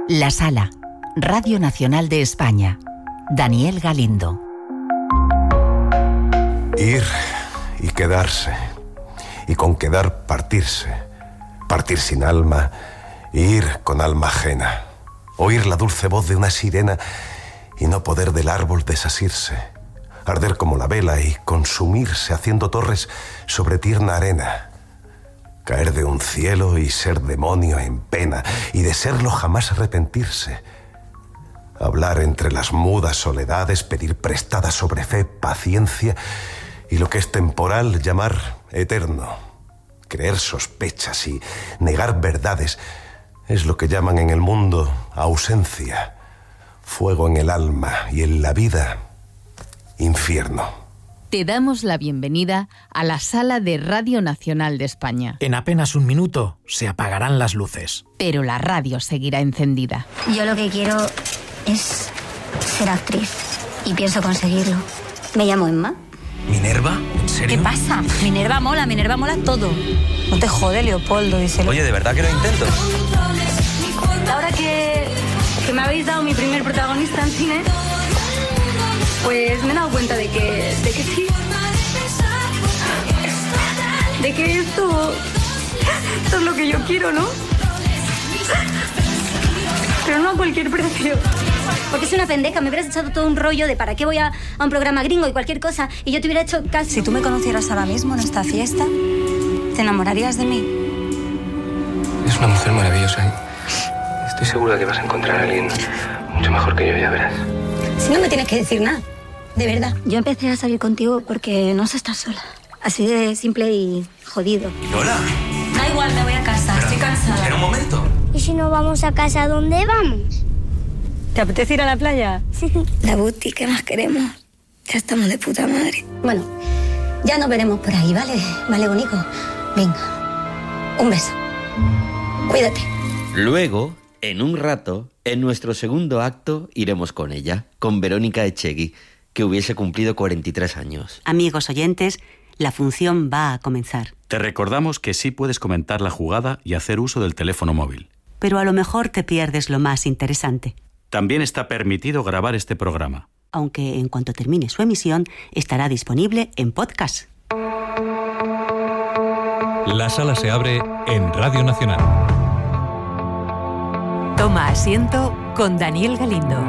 La Sala, Radio Nacional de España. Daniel Galindo. Ir y quedarse, y con quedar partirse, partir sin alma, ir con alma ajena, oír la dulce voz de una sirena y no poder del árbol desasirse, arder como la vela y consumirse haciendo torres sobre tierna arena, caer de un cielo y ser demonio en pena, y de serlo jamás arrepentirse, hablar entre las mudas soledades, pedir prestada sobre fe paciencia, y lo que es temporal llamar eterno, creer sospechas y negar verdades, es lo que llaman en el mundo ausencia, fuego en el alma y en la vida, infierno. Te damos la bienvenida a la Sala de Radio Nacional de España. En apenas un minuto se apagarán las luces. Pero la radio seguirá encendida. Yo lo que quiero es ser actriz y pienso conseguirlo. Me llamo Emma. ¿Minerva? ¿En serio? ¿Qué pasa? Minerva mola todo. No te jode, Leopoldo, díselo. Oye, ¿de verdad que lo intento? Ahora que me habéis dado mi primer protagonista en cine, pues me he dado cuenta de que sí. De que esto es lo que yo quiero, ¿no? Pero no a cualquier precio. Porque es una pendeja, me hubieras echado todo un rollo de para qué voy a un programa gringo y cualquier cosa, y yo te hubiera hecho caso. Si tú me conocieras ahora mismo en esta fiesta, ¿te enamorarías de mí? Es una mujer maravillosa. Estoy seguro de que vas a encontrar a alguien mucho mejor que yo, ya verás. Si no me tienes que decir nada, de verdad. Yo empecé a salir contigo porque no sé estar sola. Así de simple y jodido. ¡Hola! Da igual, me voy a casa, estoy cansada. Espera un momento. ¿Y si no vamos a casa, dónde vamos? ¿Te apetece ir a la playa? La boutique que más queremos. Ya estamos de puta madre. Bueno, ya nos veremos por ahí, ¿vale? Vale, bonito. Venga, un beso. Cuídate. Luego, en un rato, en nuestro segundo acto, iremos con ella, con Verónica Echegui, que hubiese cumplido 43 años. Amigos oyentes, la función va a comenzar. Te recordamos que sí puedes comentar la jugada y hacer uso del teléfono móvil. Pero a lo mejor te pierdes lo más interesante. También está permitido grabar este programa. Aunque en cuanto termine su emisión, estará disponible en podcast. La sala se abre en Radio Nacional. Toma asiento con Daniel Galindo.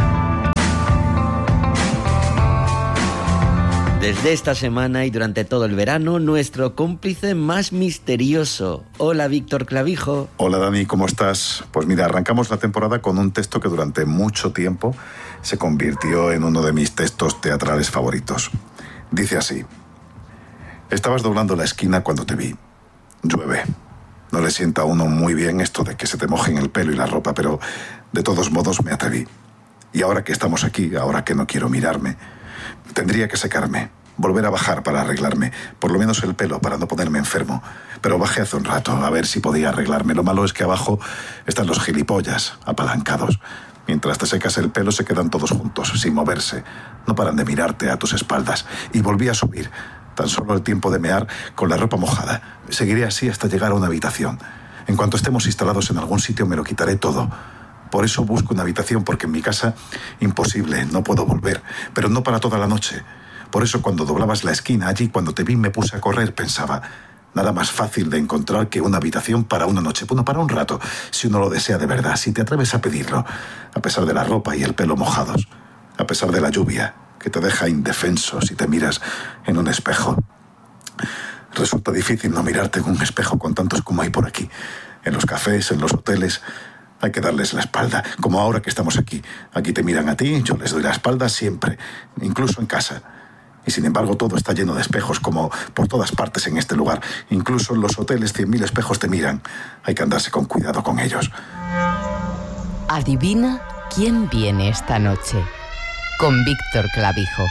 Desde esta semana y durante todo el verano, nuestro cómplice más misterioso. Hola, Víctor Clavijo. Hola, Dani, ¿cómo estás? Pues mira, arrancamos la temporada con un texto que durante mucho tiempo se convirtió en uno de mis textos teatrales favoritos. Dice así: estabas doblando la esquina cuando te vi. Llueve. No le sienta a uno muy bien esto de que se te mojen el pelo y la ropa, pero de todos modos me atreví. Y ahora que estamos aquí, ahora que no quiero mirarme, tendría que secarme, volver a bajar para arreglarme, por lo menos el pelo para no ponerme enfermo. Pero bajé hace un rato a ver si podía arreglarme. Lo malo es que abajo están los gilipollas, apalancados. Mientras te secas el pelo se quedan todos juntos, sin moverse. No paran de mirarte a tus espaldas. Y volví a subir. Tan solo el tiempo de mear con la ropa mojada. Seguiré así hasta llegar a una habitación. En cuanto estemos instalados en algún sitio me lo quitaré todo. Por eso busco una habitación, porque en mi casa, imposible, no puedo volver. Pero no para toda la noche. Por eso cuando doblabas la esquina allí, cuando te vi me puse a correr, pensaba, nada más fácil de encontrar que una habitación para una noche. Bueno, para un rato, si uno lo desea de verdad, si te atreves a pedirlo, a pesar de la ropa y el pelo mojados, a pesar de la lluvia, que te deja indefenso si te miras en un espejo. Resulta difícil no mirarte en un espejo con tantos como hay por aquí. En los cafés, en los hoteles, hay que darles la espalda. Como ahora que estamos aquí. Aquí te miran a ti, yo les doy la espalda siempre, incluso en casa. Y sin embargo todo está lleno de espejos, como por todas partes en este lugar. Incluso en los hoteles 100.000 espejos te miran. Hay que andarse con cuidado con ellos. Adivina quién viene esta noche. Con Víctor Clavijo.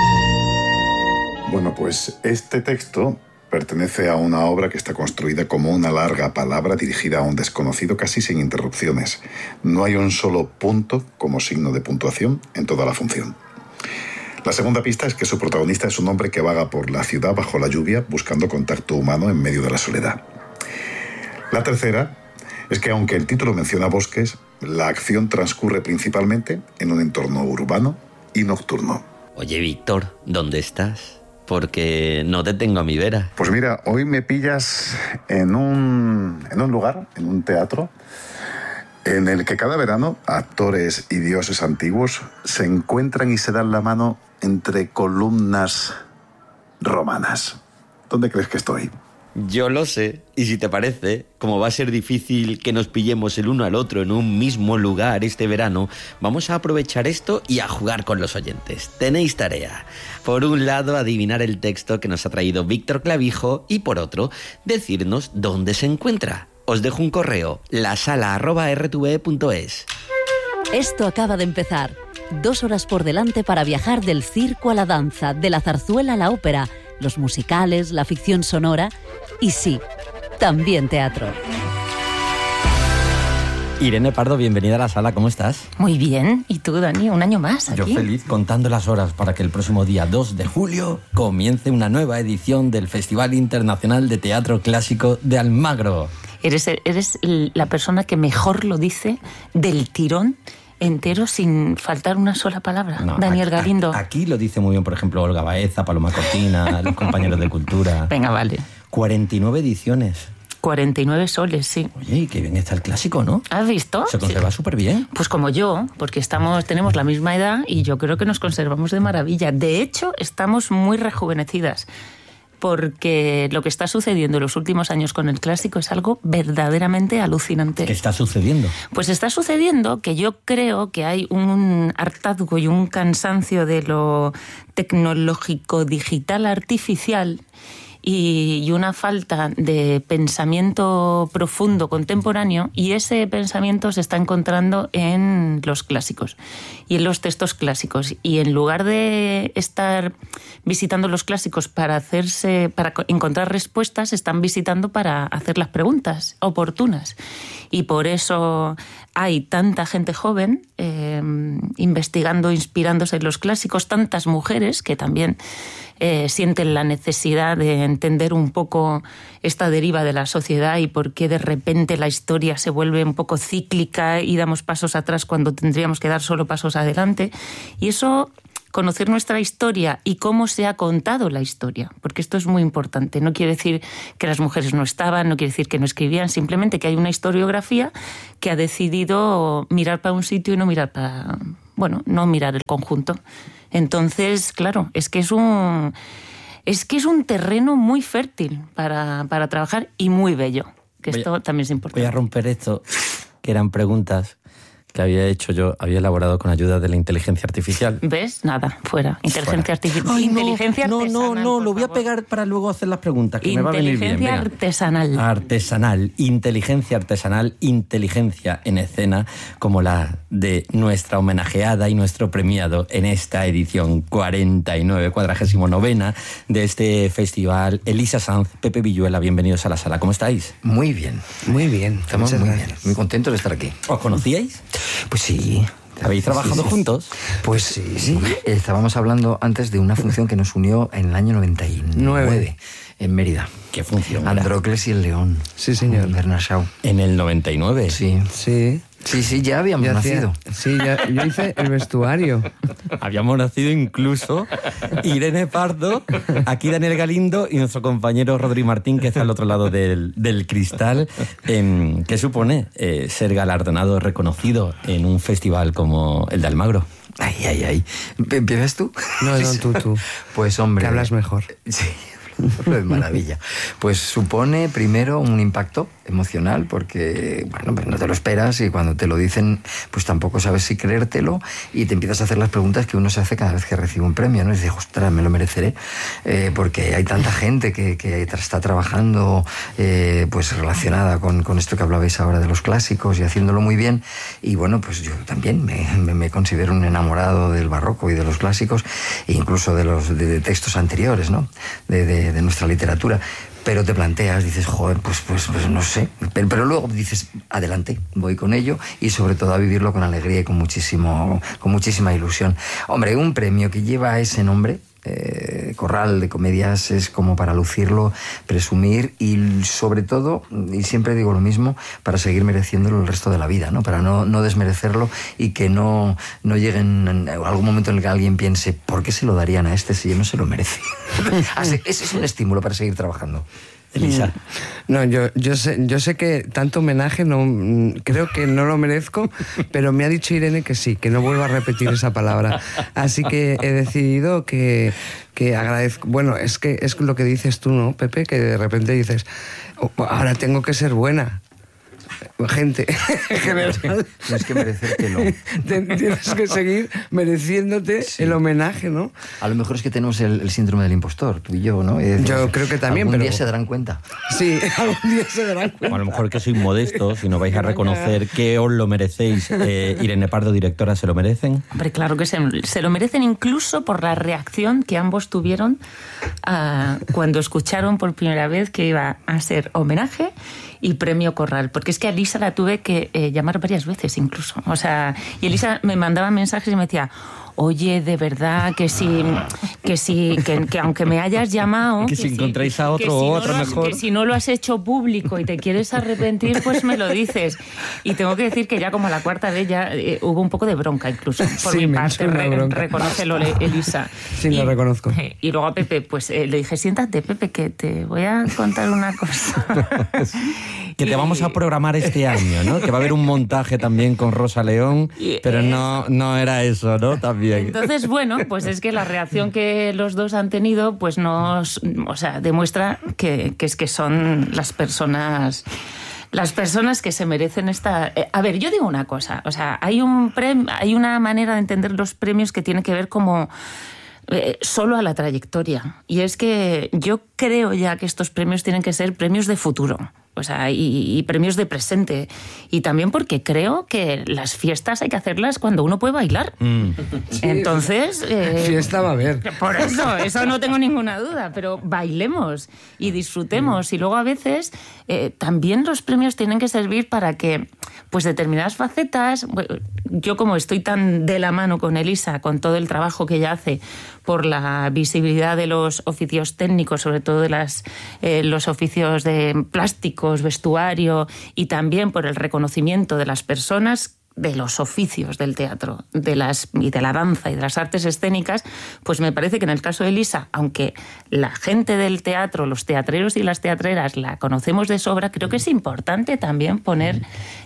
Bueno, pues este texto pertenece a una obra que está construida como una larga palabra dirigida a un desconocido casi sin interrupciones. No hay un solo punto como signo de puntuación en toda la función. La segunda pista es que su protagonista es un hombre que vaga por la ciudad bajo la lluvia buscando contacto humano en medio de la soledad. La tercera es que aunque el título menciona bosques, La acción transcurre principalmente en un entorno urbano y nocturno. Oye, Víctor, ¿dónde estás? Porque no te tengo a mi vera. Pues mira, hoy me pillas en un lugar, en un teatro, en el que cada verano actores y dioses antiguos se encuentran y se dan la mano entre columnas romanas. ¿Dónde crees que estoy? Yo lo sé, y si te parece, como va a ser difícil que nos pillemos el uno al otro en un mismo lugar este verano, vamos a aprovechar esto y a jugar con los oyentes. Tenéis tarea. Por un lado, adivinar el texto que nos ha traído Víctor Clavijo y por otro, decirnos dónde se encuentra. Os dejo un correo, lasala@rtve.es. Esto acaba de empezar. 2 horas por delante para viajar del circo a la danza, de la zarzuela a la ópera, los musicales, la ficción sonora y sí, también teatro. Irene Pardo, bienvenida a la sala, ¿cómo estás? Muy bien, ¿y tú, Dani? Un año más aquí. Yo feliz, contando las horas para que el próximo día 2 de julio comience una nueva edición del Festival Internacional de Teatro Clásico de Almagro. Eres la persona que mejor lo dice del tirón entero sin faltar una sola palabra. No, Daniel Galindo. Aquí lo dice muy bien, por ejemplo, Olga Baeza, Paloma Cortina, los compañeros de Cultura. Venga, vale. 49 ediciones. 49 soles, sí. Oye, y qué bien está el clásico, ¿no? ¿Has visto? Se conserva súper bien. Pues como yo, porque tenemos la misma edad y yo creo que nos conservamos de maravilla. De hecho, estamos muy rejuvenecidas. Porque lo que está sucediendo en los últimos años con el clásico es algo verdaderamente alucinante. ¿Qué está sucediendo? Pues está sucediendo que yo creo que hay un hartazgo y un cansancio de lo tecnológico, digital, artificial y una falta de pensamiento profundo contemporáneo, y ese pensamiento se está encontrando en los clásicos y en los textos clásicos, y en lugar de estar visitando los clásicos para encontrar respuestas, están visitando para hacer las preguntas oportunas, y por eso hay tanta gente joven investigando, inspirándose en los clásicos, tantas mujeres que también sienten la necesidad de entender un poco esta deriva de la sociedad y por qué de repente la historia se vuelve un poco cíclica y damos pasos atrás cuando tendríamos que dar solo pasos adelante. Y eso, conocer nuestra historia y cómo se ha contado la historia, porque esto es muy importante. No quiere decir que las mujeres no estaban, no quiere decir que no escribían, simplemente que hay una historiografía que ha decidido mirar para un sitio y no mirar no mirar el conjunto. Entonces, claro, es que es un terreno muy fértil para trabajar y muy bello, que esto también es importante. Voy a romper esto, que eran preguntas que había elaborado con ayuda de la inteligencia artificial. ¿Ves? Nada, fuera. Inteligencia artificial. Ay, inteligencia artesanal. No, lo voy a pegar para luego hacer las preguntas, que me va a venir bien. Inteligencia artesanal. Artesanal, inteligencia artesanal, inteligencia en escena, como la de nuestra homenajeada y nuestro premiado en esta edición 49 de este festival. Elisa Sanz, Pepe Villuela, bienvenidos a la sala. ¿Cómo estáis? Muy bien, muy bien. Estamos muy bien. Muy contentos de estar aquí. ¿Os conocíais? Pues sí. ¿Habéis trabajado juntos? Pues sí. Estábamos hablando antes de una función que nos unió en el año 99 en Mérida. ¿Qué función? Andrócles y el León. Sí, señor. Bernard Shaw. ¿En el 99? Sí. Sí, ya habíamos nacido. Yo hice el vestuario. Habíamos nacido incluso Irene Pardo, aquí Daniel Galindo y nuestro compañero Rodri Martín, que está al otro lado del cristal. ¿Qué supone ser galardonado, reconocido en un festival como el de Almagro? Ay. ¿Empiezas tú? No, tú. Pues hombre... Que hablas mejor. Sí. Es maravilla. Pues supone primero un impacto emocional, porque pues no te lo esperas y cuando te lo dicen pues tampoco sabes si creértelo y te empiezas a hacer las preguntas que uno se hace cada vez que recibe un premio, ¿no? Y dices, ostras, me lo mereceré, porque hay tanta gente que está trabajando pues relacionada con esto que hablabais ahora de los clásicos y haciéndolo muy bien. Y bueno, pues yo también me considero un enamorado del barroco y de los clásicos e incluso de textos anteriores, ¿no? De nuestra literatura. Pero te planteas, dices, joder, pues no sé. Pero luego dices, adelante, voy con ello y sobre todo a vivirlo con alegría y con muchísima ilusión. Hombre, un premio que lleva ese nombre Corral de comedias es como para lucirlo, presumir y sobre todo, y siempre digo lo mismo, para seguir mereciéndolo el resto de la vida, ¿no? Para no desmerecerlo y que no lleguen en algún momento en el que alguien piense, ¿por qué se lo darían a este si yo no se lo merece? Ese es un estímulo para seguir trabajando. Elisa. No, yo sé que tanto homenaje creo que no lo merezco, pero me ha dicho Irene que sí, que no vuelva a repetir esa palabra. Así que he decidido que agradezco. Bueno, es lo que dices tú, ¿no, Pepe? Que de repente dices, ahora tengo que ser buena. Gente, en general. Tienes que merecértelo. Tienes que seguir mereciéndote el homenaje, ¿no? A lo mejor es que tenemos el síndrome del impostor, tú y yo, ¿no? Yo creo que también, algún día se darán cuenta. Sí, algún día se darán cuenta. O a lo mejor que sois modestos y no vais a reconocer que os lo merecéis. Irene Pardo, directora, ¿se lo merecen? Hombre, claro que se lo merecen, incluso por la reacción que ambos tuvieron cuando escucharon por primera vez que iba a ser homenaje y premio Corral, porque es que a Elisa la tuve que llamar varias veces incluso. O sea, y Elisa me mandaba mensajes y me decía, oye, de verdad, que aunque me hayas llamado... Que si encontráis a otro o otra mejor... Que si no lo has hecho público y te quieres arrepentir, pues me lo dices. Y tengo que decir que ya como a la cuarta vez ya hubo un poco de bronca incluso, por mi parte, reconócelo, Elisa. Sí, lo reconozco. Y luego a Pepe, pues le dije, siéntate, Pepe, que te voy a contar una cosa. Que te vamos a programar este año, ¿no? Que va a haber un montaje también con Rosa León, pero no era eso, ¿no? También. Entonces, bueno, pues es que la reacción que los dos han tenido, pues demuestra que es que son las personas que se merecen esta... A ver, yo digo una cosa, o sea, hay una manera de entender los premios que tiene que ver como... solo a la trayectoria. Y es que yo creo ya que estos premios tienen que ser premios de futuro. O sea, y premios de presente. Y también porque creo que las fiestas hay que hacerlas cuando uno puede bailar. Sí, entonces... fiesta va a haber. Por eso no tengo ninguna duda, pero bailemos y disfrutemos. Y luego a veces también los premios tienen que servir para que pues determinadas facetas... Yo como estoy tan de la mano con Elisa, con todo el trabajo que ella hace por la visibilidad de los oficios técnicos, sobre todo de los oficios de plásticos, vestuario, y también por el reconocimiento de las personas, de los oficios del teatro y de la danza y de las artes escénicas, pues me parece que en el caso de Elisa, aunque la gente del teatro, los teatreros y las teatreras la conocemos de sobra, creo que es importante también poner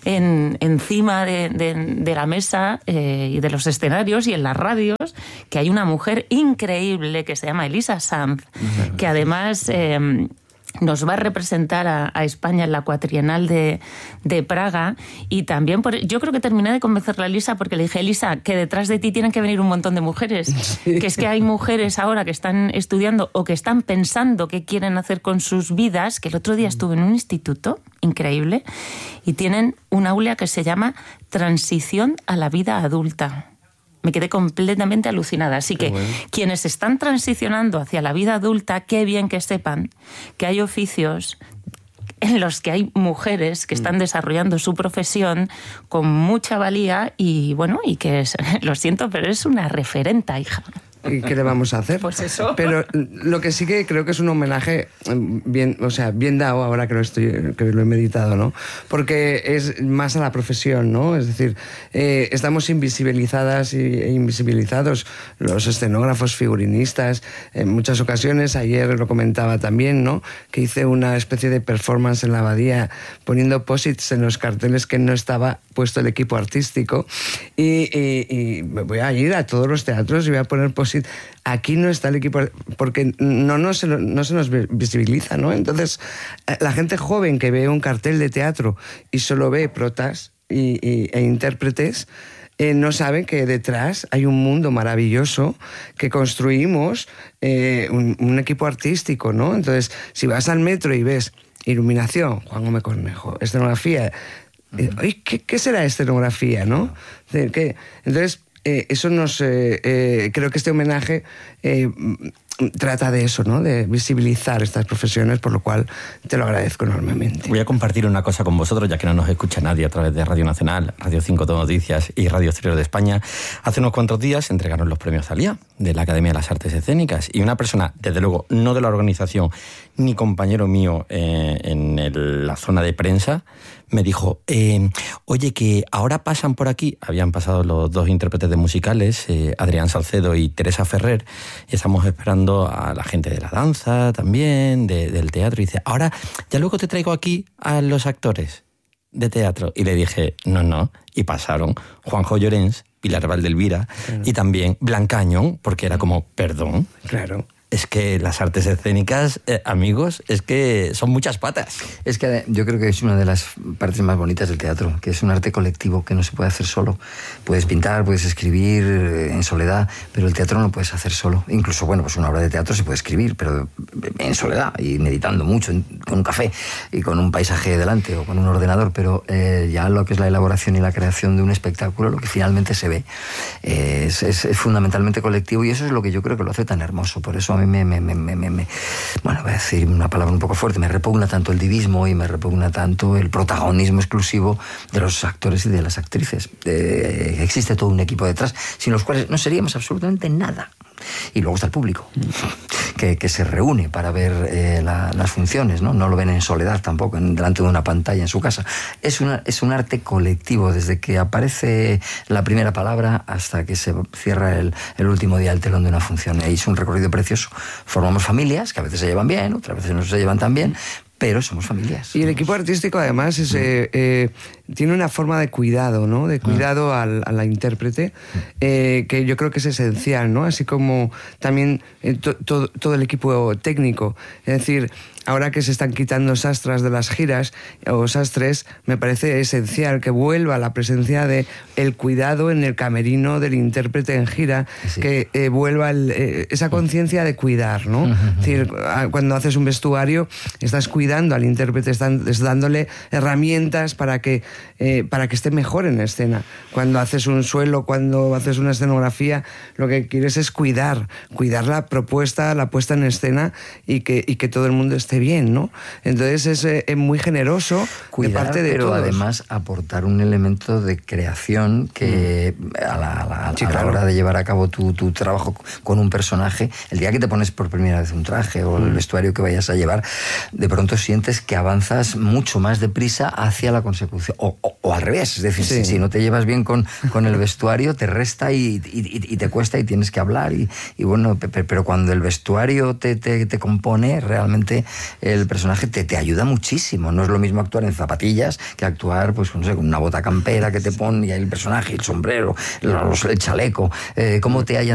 encima de la mesa y de los escenarios y en las radios que hay una mujer increíble que se llama Elisa Sanz, que además... nos va a representar a España en la cuatrienal de Praga, y también yo creo que terminé de convencerla a Elisa porque le dije, Elisa, que detrás de ti tienen que venir un montón de mujeres, que es que hay mujeres ahora que están estudiando o que están pensando qué quieren hacer con sus vidas, que el otro día estuve en un instituto increíble y tienen un aula que se llama Transición a la vida adulta. Me quedé completamente alucinada. Así que quienes están transicionando hacia la vida adulta, qué bien que sepan que hay oficios en los que hay mujeres que están desarrollando su profesión con mucha valía y bueno, y que lo siento, pero es una referenta, hija. ¿Y qué le vamos a hacer? Pues eso. Pero lo que sí que creo que es un homenaje bien dado ahora que lo he meditado, ¿no? Porque es más a la profesión, ¿no? Es decir, estamos invisibilizadas e invisibilizados los escenógrafos, figurinistas, en muchas ocasiones. Ayer lo comentaba también, ¿no? Que hice una especie de performance en la Abadía poniendo posits en los carteles que no estaba puesto el equipo artístico y voy a ir a todos los teatros y voy a poner posits. Aquí no está el equipo porque no se nos visibiliza, ¿no? Entonces, la gente joven que ve un cartel de teatro y solo ve protas e intérpretes, no saben que detrás hay un mundo maravilloso que construimos, un equipo artístico, ¿no? Entonces, si vas al metro y ves iluminación, Juan Gómez Cornejo, escenografía, ¿qué será escenografía, no? Entonces, eso creo que este homenaje trata de eso, ¿no? De visibilizar estas profesiones, por lo cual te lo agradezco enormemente. Voy a compartir una cosa con vosotros, ya que no nos escucha nadie a través de Radio Nacional, Radio 5 Noticias y Radio Exterior de España. Hace unos cuantos días entregaron los premios Thalía. de la Academia de las Artes Escénicas, y una persona, desde luego, no de la organización, ni compañero mío en la zona de prensa, me dijo, oye, que ahora pasan por aquí, habían pasado los dos intérpretes de musicales, Adrián Salcedo y Teresa Ferrer, y estamos esperando a la gente de la danza también, del teatro, y dice, ahora ya luego te traigo aquí a los actores de teatro. Y le dije, no, y pasaron Juanjo Llorens, Pilar Valdelvira, claro, y también Blanca Añón, porque era como, perdón. Claro. Es que las artes escénicas, amigos, es que son muchas patas. Es que yo creo que es una de las partes más bonitas del teatro, que es un arte colectivo que no se puede hacer solo. Puedes pintar, puedes escribir en soledad, pero el teatro no lo puedes hacer solo. Incluso, bueno, pues una obra de teatro se puede escribir, pero en soledad y meditando mucho, con un café y con un paisaje delante o con un ordenador, pero ya lo que es la elaboración y la creación de un espectáculo, lo que finalmente se ve, es fundamentalmente colectivo, y eso es lo que yo creo que lo hace tan hermoso. Por eso a mí bueno, voy a decir una palabra un poco fuerte, me repugna tanto el divismo y me repugna tanto el protagonismo exclusivo de los actores y de las actrices. Existe todo un equipo detrás, sin los cuales no seríamos absolutamente nada. Y luego está el público, que se reúne para ver las funciones, ¿no? No lo ven en soledad tampoco, delante de una pantalla en su casa. Es un arte colectivo, desde que aparece la primera palabra hasta que se cierra el último día el telón de una función. Ahí es un recorrido precioso. Formamos familias, que a veces se llevan bien, otras veces no se llevan tan bien, pero somos familias. Y el equipo artístico, además, tiene una forma de cuidado, ¿no? De cuidado a la intérprete, que yo creo que es esencial, ¿no? Así como también todo el equipo técnico. Es decir, ahora que se están quitando sastras de las giras, o sastres, me parece esencial que vuelva la presencia de el cuidado en el camerino del intérprete en gira, sí, que vuelva esa conciencia de cuidar, ¿no? Es decir, cuando haces un vestuario, estás cuidando al intérprete, estás dándole herramientas para que esté mejor en escena. Cuando haces un suelo, cuando haces una escenografía, lo que quieres es cuidar la propuesta, la puesta en escena, y que todo el mundo esté bien, ¿no? Entonces es muy generoso de parte de pero todos. Además aportar un elemento de creación que a la hora de llevar a cabo tu trabajo con un personaje, el día que te pones por primera vez un traje o el vestuario que vayas a llevar, de pronto sientes que avanzas mucho más deprisa hacia la consecución, o al revés, es decir, sí, si no te llevas bien con el vestuario, te resta y te cuesta y tienes que hablar, y bueno, pero cuando el vestuario te compone, realmente el personaje te ayuda muchísimo. No es lo mismo actuar en zapatillas que actuar, pues no sé, con una bota campera que te pone, y ahí el personaje, el sombrero, el chaleco, cómo te hayan